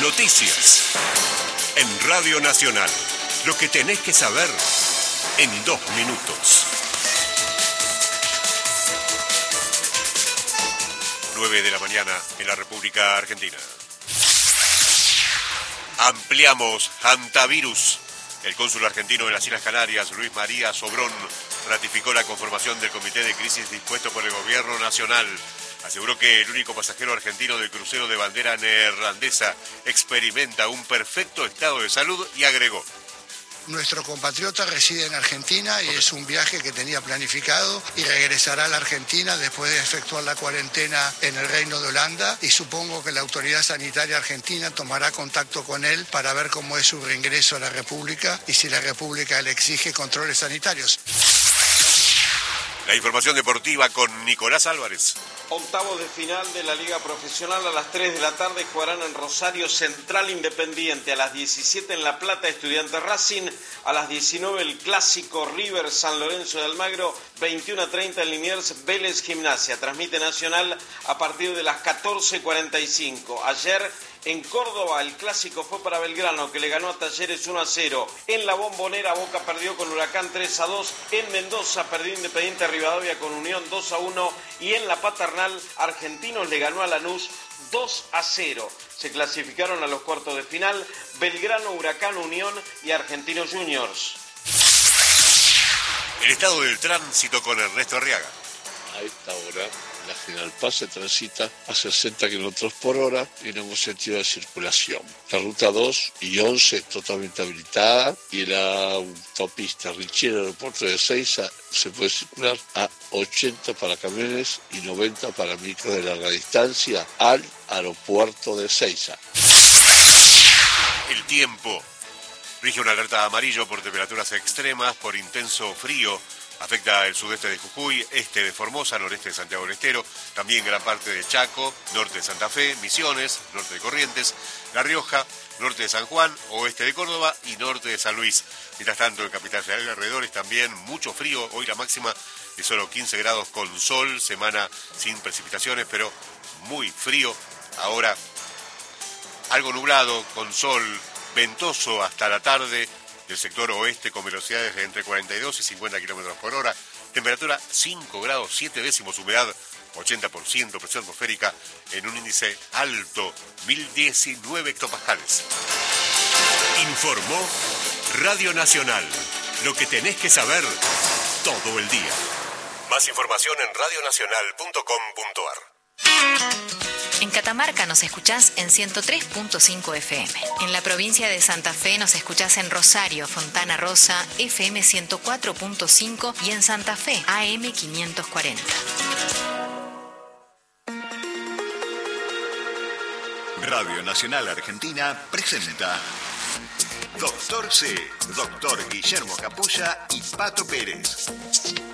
Noticias. En Radio Nacional. Lo que tenés que saber en 2 minutos. 9 de la mañana en la República Argentina. Ampliamos hantavirus. El cónsul argentino en las Islas Canarias, Luis María Sobrón, ratificó la conformación del comité de crisis dispuesto por el gobierno nacional. Aseguró que el único pasajero argentino del crucero de bandera neerlandesa experimenta un perfecto estado de salud y agregó: nuestro compatriota reside en Argentina y es un viaje que tenía planificado y regresará a la Argentina después de efectuar la cuarentena en el Reino de Holanda, y supongo que la autoridad sanitaria argentina tomará contacto con él para ver cómo es su reingreso a la República y si la República le exige controles sanitarios. La información deportiva con Nicolás Álvarez. Octavos de final de la Liga Profesional a las 3 de la tarde jugarán en Rosario Central Independiente, a las 17 en La Plata Estudiantes Racing, a las 19 el clásico River San Lorenzo de Almagro, 21:30 en Liniers Vélez Gimnasia. Transmite Nacional a partir de las 14:45. Ayer en Córdoba el clásico fue para Belgrano, que le ganó a Talleres 1-0. En la Bombonera Boca perdió con Huracán 3-2. En Mendoza perdió Independiente Rivadavia con Unión 2-1. Y en la Paternal Argentinos le ganó a Lanús 2-0. Se clasificaron a los cuartos de final Belgrano, Huracán, Unión y Argentinos Juniors. El estado del tránsito con Ernesto Arriaga. A esta hora la General Paz se transita a 60 km por hora en ambos sentidos de circulación. La ruta 2 y 11 totalmente habilitada, y la autopista Richier Aeropuerto de Ezeiza se puede circular a 80 para camiones y 90 para micros de larga distancia al aeropuerto de Ezeiza. El tiempo. Rige una alerta amarillo por temperaturas extremas, por intenso frío. Afecta el sudeste de Jujuy, este de Formosa, noreste de Santiago del Estero, también gran parte de Chaco, norte de Santa Fe, Misiones, norte de Corrientes, La Rioja, norte de San Juan, oeste de Córdoba y norte de San Luis. Mientras tanto, en Capital Federal y alrededores también mucho frío. Hoy la máxima es solo 15 grados con sol, semana sin precipitaciones, pero muy frío. Ahora algo nublado, con sol, ventoso hasta la tarde. El sector oeste con velocidades de entre 42 y 50 km por hora. Temperatura 5 grados 7 décimos, humedad 80%, presión atmosférica en un índice alto, 1019 hectopascales. Informó Radio Nacional. Lo que tenés que saber todo el día. Más información en radionacional.com.ar. En Catamarca nos escuchás en 103.5 FM. En la provincia de Santa Fe nos escuchás en Rosario, Fontana Rosa, FM 104.5 y en Santa Fe, AM 540. Radio Nacional Argentina presenta Doctor C, Doctor Guillermo Capulla y Pato Pérez.